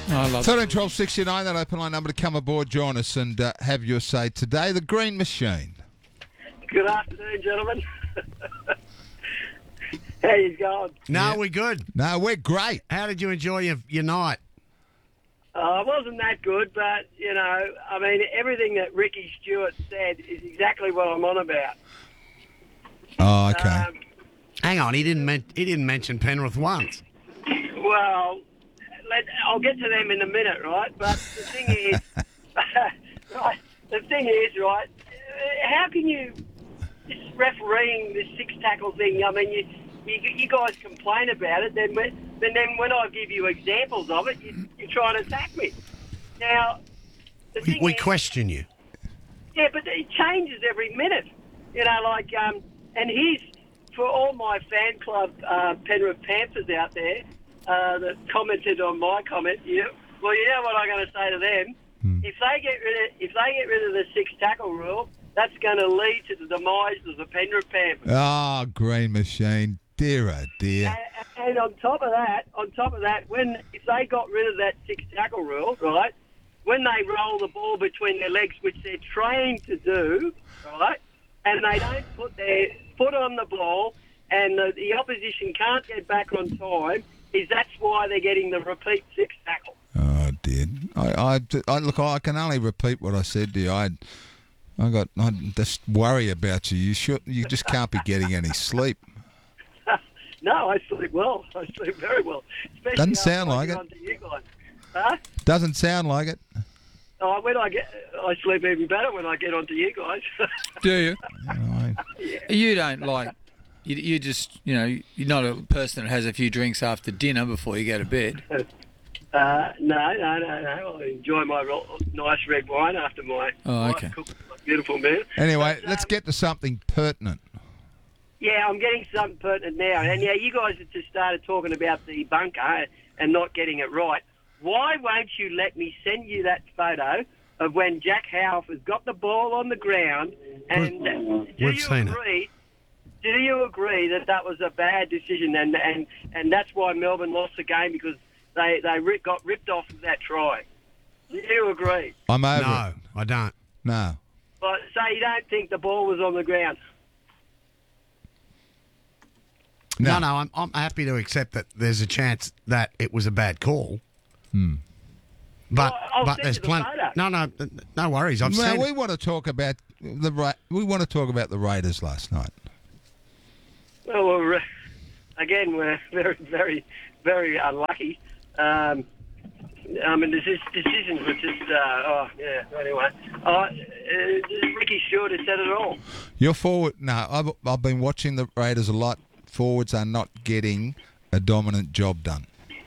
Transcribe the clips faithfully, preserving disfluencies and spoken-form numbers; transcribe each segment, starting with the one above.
I love thirteen it. twelve sixty-nine, that open line number to come aboard, join us and uh, have your say today. The Green Machine. Good afternoon, gentlemen. How you going? No, Yeah. we're good. No, we're great. How did you enjoy your, your night? Uh, it wasn't that good, but, you know, I mean, everything that Ricky Stewart said is exactly what I'm on about. Oh, okay. Um, Hang on, he didn't men- he didn't mention Penrith once. well, let, I'll get to them in a minute, right? But the thing is, right, the thing is, right, uh, how can you, this refereeing, this six-tackle thing, I mean, you, you you guys complain about it, then when, then, then when I give you examples of it, you, you try and attack me. Now, the We, thing we is, question you. yeah, but it changes every minute. You know, like, um, and here's, for all my fan club uh, Penrith Panthers out there uh, that commented on my comment, you know, well, you know what I'm going to say to them? Hmm. If they get rid of, if they get rid of the six tackle rule, that's going to lead to the demise of the Penrith Panthers. Oh, Green Machine. Dear, oh dear. And, and on top of that, on top of that, when if they got rid of that six tackle rule, right? When they roll the ball between their legs, which they're trained to do, right? And they don't put their foot on the ball, and the, the opposition can't get back on time, is that's why they're getting the repeat six tackle. Oh, dear. I, I, I, look, I can only repeat what I said to you. I, I got, I just worry about you. You should, you just can't be getting any sleep. No, I sleep well. I sleep very well. Especially Doesn't after sound I like get it. onto you guys. Huh? Doesn't sound like it. Oh, when I get, I sleep even better when I get onto you guys. Do you? I, You don't like. You, you just, you know, you're not a person that has a few drinks after dinner before you go to bed. Uh, no, no, no, no. I enjoy my ro- nice red wine after my, Oh, wife okay. cooks my beautiful meal. anyway, But, let's um, get to something pertinent. Yeah, I'm getting something pertinent now. And yeah, you guys have just started talking about the bunker and not getting it right. Why won't you let me send you that photo of when Jack Howarth has got the ball on the ground? And do we've you seen it. agree? Do you agree that that was a bad decision, and and, and that's why Melbourne lost the game, because they they rip, got ripped off of that try? Do you agree? I'm over No, it. I don't. No. But so you don't think the ball was on the ground? No. No, no, I'm, I'm happy to accept that there's a chance that it was a bad call. Hmm. But Well, I'll but send there's you the plenty. photo. No, no, no worries. I've Well, seen. we want to talk about the Ra- we want to talk about the Raiders last night. Well, we're, uh, again, we're very, very, very unlucky. Um, I mean, the deci- decisions were just, uh, oh, yeah, anyway. Uh, uh, Ricky Stewart has said it all. Your forward, no, I've, I've been watching the Raiders a lot. Forwards are not getting a dominant job done.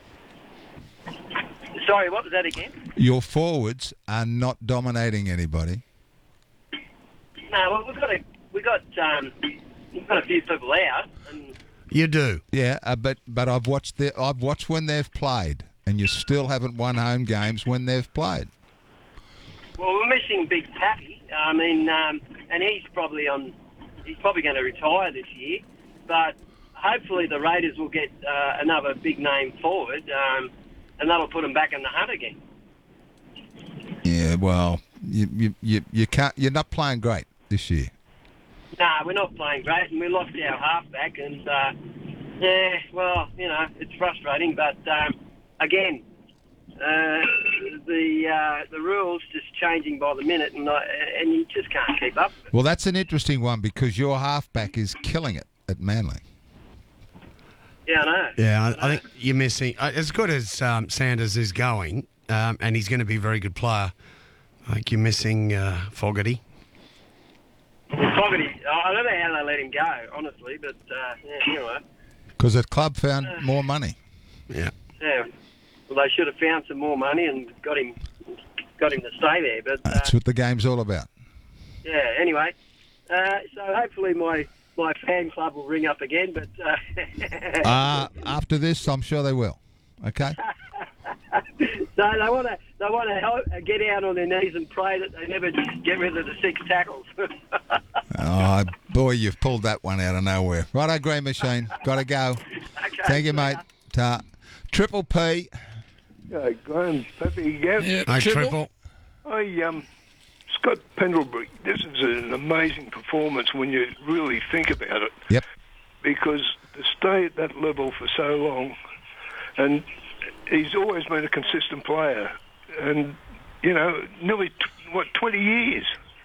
Sorry, what was that again? Your forwards are not dominating anybody. No, well, we've got a, we got, um, we've got a few people out, and You do. Yeah, uh, but but I've watched the, I've watched when they've played, and you still haven't won home games when they've played. well, we're missing Big Pappy. I mean, um, and he's probably on, he's probably going to retire this year, but hopefully the Raiders will get uh, another big name forward, um, and that'll put them back in the hunt again. Yeah, well, you you you, you can't. You're not playing great this year. No, we're not playing great, and we lost our halfback, and uh, yeah, well, you know, it's frustrating, but um, again, uh, the uh, the rules just changing by the minute, and I, and you just can't keep up with it. Well, that's an interesting one because your halfback is killing it at Manly. Yeah, I know. Yeah, I, I think you're missing. uh, As good as um, Sanders is going, um, and he's going to be a very good player, I think you're missing uh, Fogarty. Fogarty, I don't know how they let him go, honestly, but uh, yeah, anyway. Because the club found more money. Yeah. Yeah, well, they should have found some more money and got him, got him to stay there. But uh, That's what the game's all about. yeah, anyway, uh, so hopefully my my fan club will ring up again. But uh, Uh, after this, I'm sure they will. Okay? so they want to they want to help, uh, get out on their knees and pray that they never get rid of the six tackles. Oh, boy, you've pulled that one out of nowhere. Righto, Green Machine. Got to go. Okay, Thank you, see mate. ya. Ta. Triple P. Yeah, Graham, Peppy, Gav. Yeah, Hey, triple. Triple. I, um, Scott Pendlebury, this is an amazing performance when you really think about it. Yep. Because to stay at that level for so long, and he's always been a consistent player, and, you know, nearly, t- what, twenty years?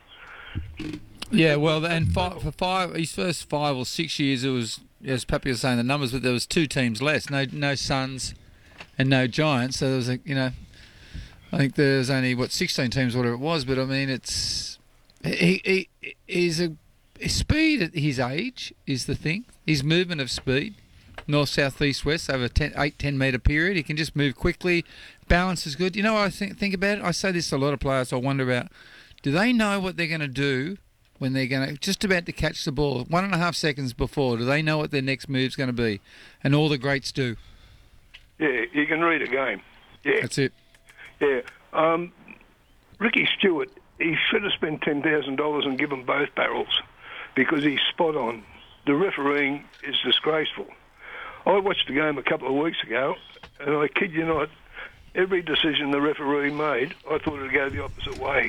Yeah, well, and five, for five, his first five or six years, it was, as Pappy was saying, the numbers, but there was two teams less, no, no Suns and no Giants. So there was a, you know, I think there's only what sixteen teams, whatever it was. But I mean, it's he, he he's a his speed at his age is the thing. His movement of speed, north, south, east, west over ten, eight, ten metre period. He can just move quickly. Balance is good. You know, what I think think about it. I say this to a lot of players. I wonder about, do they know what they're going to do when they're going to just about to catch the ball? One and a half seconds before, do they know what their next move's going to be? And all the greats do. Yeah, you can read a game. Yeah. That's it. Yeah. Um, Ricky Stewart, he should have spent ten thousand dollars and given both barrels because he's spot on. The refereeing is disgraceful. I watched the game a couple of weeks ago, and I kid you not, every decision the referee made, I thought it would go the opposite way.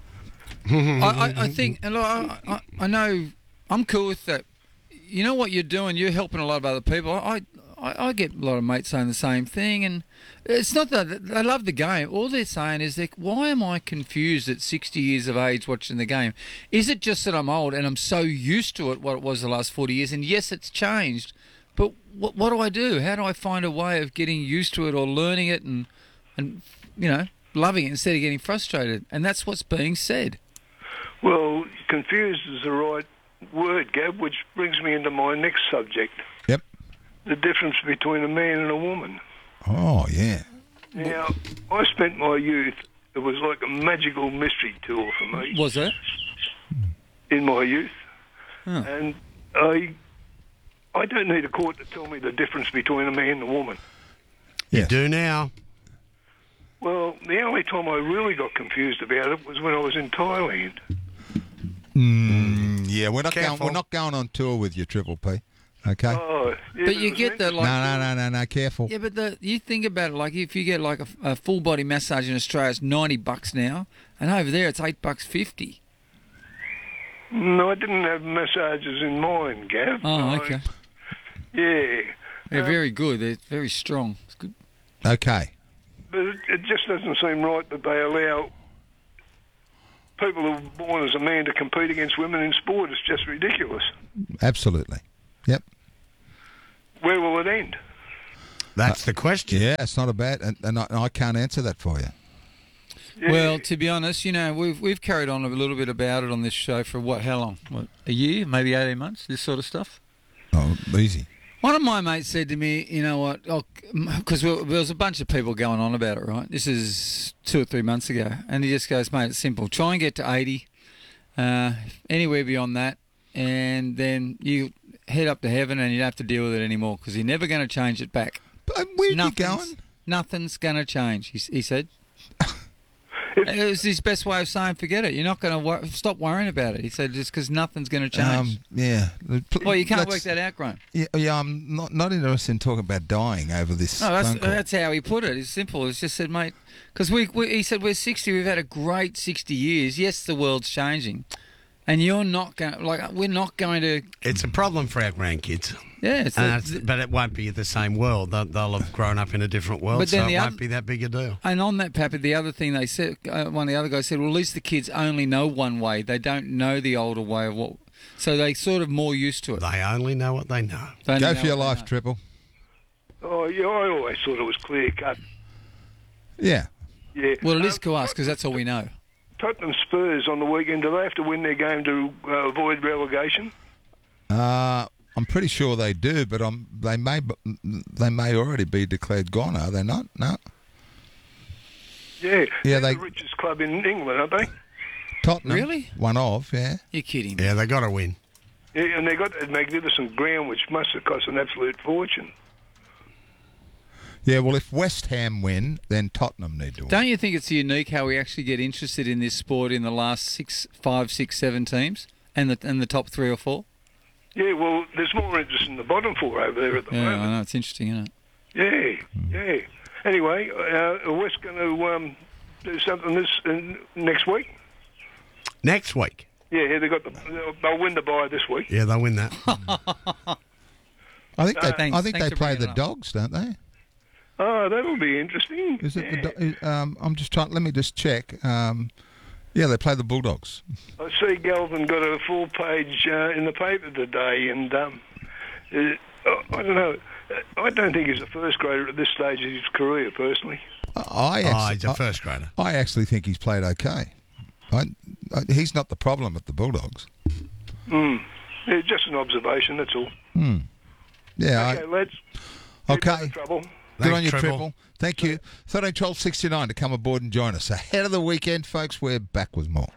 I, I, I think, and look, I, I, I know I'm cool with that. You know what you're doing? You're helping a lot of other people. I, I, I get a lot of mates saying the same thing, and it's not that they love the game. All they're saying is, like, why am I confused at sixty years of age watching the game? Is it just that I'm old and I'm so used to it, what it was the last forty years? And yes, it's changed, but what, what do I do? How do I find a way of getting used to it or learning it and, and you know, loving it instead of getting frustrated? And that's what's being said. Well, confused is the right word, Gab, which brings me into my next subject. Yep. The difference between a man and a woman. Oh, yeah. Now, I spent my youth, it was like a magical mystery tour for me Was it? in my youth. Huh. And I I don't need a court to tell me the difference between a man and a woman. Yes. Do now. Well, the only time I really got confused about it was when I was in Thailand. Mm, yeah, we're not going. Careful. We're not going on tour with you, Triple P. Okay. Oh, yeah, But you it was get that, no, like, no, no, no, no. Careful. yeah, but the, you think about it, like if you get like a, a full body massage in Australia, it's ninety bucks now, and over there it's eight bucks fifty. No, I didn't have massages in mine, Gav. Oh, I- okay. Yeah. They're Um, very good. They're very strong. It's good. Okay. But it, it just doesn't seem right that they allow people who are born as a man to compete against women in sport. It's just ridiculous. Absolutely. Yep. Where will it end? That's the question. Yeah, it's not a bad, and, and I, and I can't answer that for you. Yeah. Well, to be honest, you know, we've we've carried on a little bit about it on this show for what? How long? What? A year? Maybe eighteen months? This sort of stuff. Oh, easy. One of my mates said to me, you know what, because there was a bunch of people going on about it, right? This is two or three months ago. And he just goes, mate, it's simple. Try and get to eighty, uh, anywhere beyond that, and then you head up to heaven and you don't have to deal with it anymore because you're never going to change it back. But where you Nothing's- going? Nothing's going to change, he, he said. It was his best way of saying, forget it. You're not going to wor- stop worrying about it. He said, just because nothing's going to change. Um, yeah. well, you can't Let's- work that out, Graham. Yeah, yeah, I'm not not interested in talking about dying over this. No, that's phone call. that's how he put it. It's simple. It's just said, mate, because we, we he said we're sixty. We've had a great sixty years. Yes, the world's changing, and you're not going like we're not going to. It's a problem for our grandkids. Yeah, it's And the- that's- but it won't be the same world. They'll, they'll have grown up in a different world, But then so the it oth- won't be that big a deal. and on that, Pappy, the other thing they said, uh, one of the other guys said, well, at least the kids only know one way. They don't know the older way of what, so they sort of more used to it. They only know what they know. They only Go know for your what they life, know. Triple. Oh, yeah, I always thought it was clear cut. Yeah. Yeah. Well, it is Um, to us because that's all we know. Tottenham Spurs on the weekend, do they have to win their game to uh, avoid relegation? Uh, I'm pretty sure they do, but I'm, they may they may already be declared gone, are they not? No. Yeah. Yeah, They're they- the richest club in England, aren't they? Tottenham. Really? One of, yeah. You're kidding me. Yeah, they got to win. Yeah, and they got a magnificent ground, which must have cost an absolute fortune. Yeah, well, if West Ham win, then Tottenham need to win. Don't you think it's unique how we actually get interested in this sport in the last six, five, six, seven teams and the and the top three or four? Yeah, well, there's more interest in the bottom four over there at the Yeah, I moment. know it's interesting, isn't it? Yeah, yeah. Anyway, uh, are West going to um, do something this uh, next week? Next week. Yeah, yeah, they got the. They'll win the bye this week. Yeah, they'll win that. I think they. Thanks- I think thanks they for play bringing the it up. Dogs, don't they? Oh, that'll be interesting. Is it? Yeah. The, do- is- um, I'm just trying. Let me just check. Um, yeah, they play the Bulldogs. I see Galvin got a full page uh, in the paper today, and um, uh, I don't know. I don't think he's a first grader at this stage of his career, personally. I Oh, actually, he's a I- first grader. I actually think he's played okay. I, I, he's not the problem at the Bulldogs. Mm. Yeah, just an observation, that's all. Yeah. Okay, lads. I, Keep out okay. of trouble. Good Thanks, on you, Triple. Triple. Thank you. thirteen twelve sixty-nine to come aboard and join us. Ahead of the weekend, folks, we're back with more.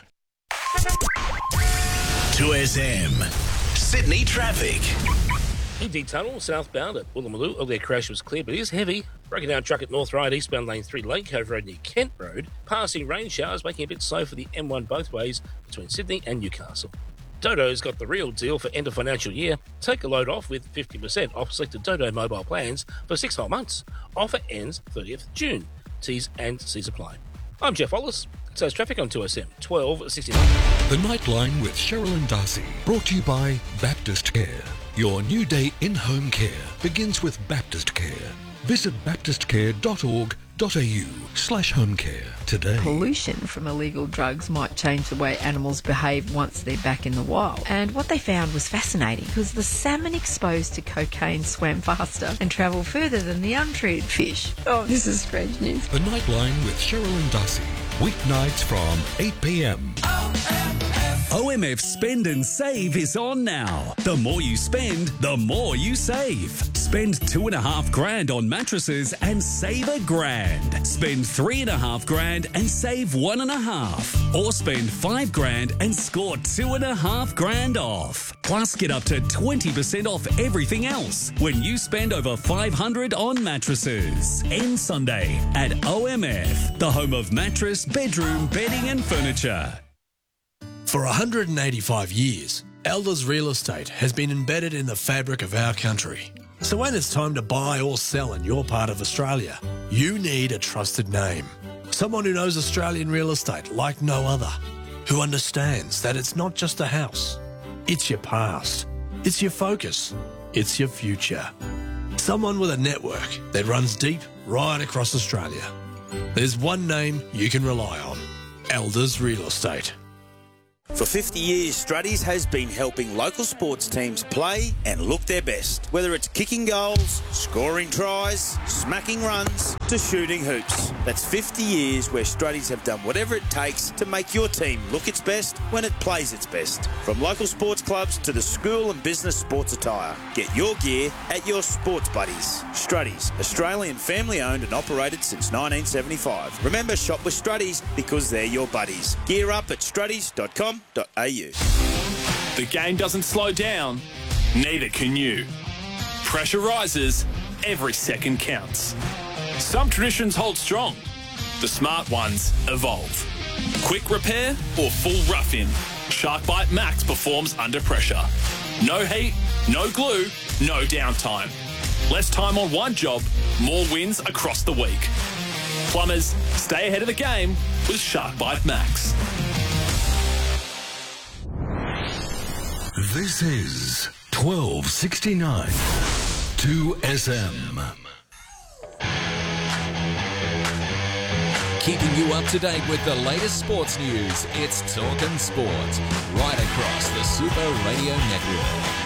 two S M. Sydney traffic. E D Tunnel, southbound at Woolloomooloo. Oh, their crash was clear, but it is heavy. Breaking down truck at North Ryde, eastbound lane three, Lake Cove Road near Kent Road. Passing rain showers, making it a bit slow for the M one both ways between Sydney and Newcastle. Dodo's got the real deal for end of financial year. Take a load off with fifty percent off selected Dodo mobile plans for six whole months. Offer ends thirtieth of June. T's and C's apply. I'm Jeff Wallace. So it's traffic on two S M, twelve sixty-nine. The Nightline with Cheryl and Darcy. Brought to you by Baptist Care. Your new day in home care begins with Baptist Care. Visit baptist care dot org dot a u slash home care today. Pollution from illegal drugs might change the way animals behave once they're back in the wild. And what they found was fascinating because the salmon exposed to cocaine swam faster and travelled further than the untreated fish. Oh, this is strange news. The Nightline with Cheryl and Darcy. Weeknights from eight p.m. O M F Spend and Save is on now. The more you spend, the more you save. Spend two and a half grand on mattresses and save a grand. Spend three and a half grand and save one and a half. Or spend five grand and score two and a half grand off. Plus, get up to twenty percent off everything else when you spend over five hundred on mattresses. End Sunday at O M F, the home of mattress, bedroom, bedding and furniture. For one hundred eighty-five years, Elders Real Estate has been embedded in the fabric of our country. So when it's time to buy or sell in your part of Australia, you need a trusted name. Someone who knows Australian real estate like no other. Who understands that it's not just a house. It's your past. It's your focus. It's your future. Someone with a network that runs deep right across Australia. There's one name you can rely on. Elders Real Estate. For fifty years, Struddies has been helping local sports teams play and look their best. Whether it's kicking goals, scoring tries, smacking runs, to shooting hoops. That's fifty years where Struddies have done whatever it takes to make your team look its best when it plays its best. From local sports clubs to the school and business sports attire. Get your gear at your sports buddies. Struddies, Australian family owned and operated since nineteen seventy-five. Remember, shop with Struddies because they're your buddies. Gear up at struddies dot com dot a u. The game doesn't slow down, neither can you. Pressure rises, every second counts. Some traditions hold strong, the smart ones evolve. Quick repair or full rough-in, SharkBite Max performs under pressure. No heat, no glue, no downtime. Less time on one job, more wins across the week. Plumbers, stay ahead of the game with SharkBite Max. This is twelve sixty-nine two S M. Keeping you up to date with the latest sports news, it's Talkin' Sport, right across the Super Radio Network.